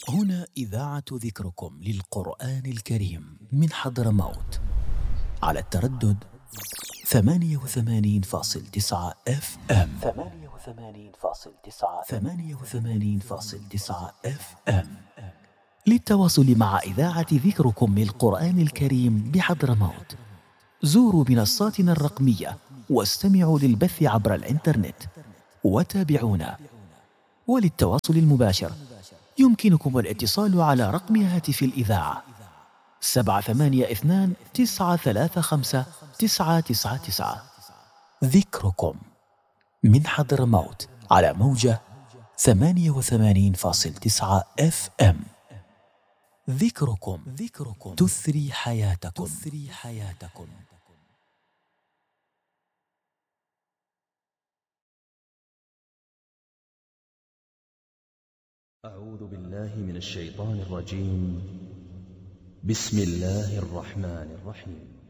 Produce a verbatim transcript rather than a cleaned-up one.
هنا إذاعة ذكركم للقرآن الكريم من حضرموت على التردد ثمانية وثمانين فاصل تسعة اف ام ثمانية وثمانين فاصل تسعة ثمانية وثمانين فاصل تسعة اف ام. للتواصل مع إذاعة ذكركم للقرآن الكريم بحضرموت زوروا منصاتنا الرقمية واستمعوا للبث عبر الإنترنت وتابعونا. وللتواصل المباشر يمكنكم الاتصال على رقم هاتف الإذاعة سبعة ثمانية اثنان تسعة ثلاثة خمسة تسعة تسعة تسعة. ذكركم من حضرموت على موجة ثمانية وثمانين فاصل تسعة اف ام. ذكركم ذكركم تثري حياتكم تثري حياتكم. أعوذ بالله من الشيطان الرجيم. بسم الله الرحمن الرحيم.